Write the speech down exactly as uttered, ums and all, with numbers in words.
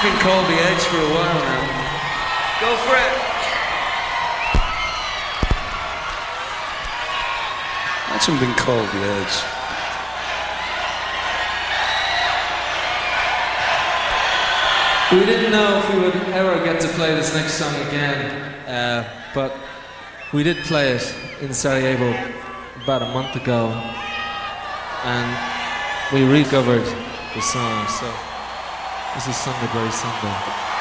been called The Edge for a while now. Go for it. Imagine being called The Edge. We didn't know if we would ever get to play this next song again, uh, but we did play it in Sarajevo about a month ago, and we recovered the song, so this is Sunday Bloody Sunday.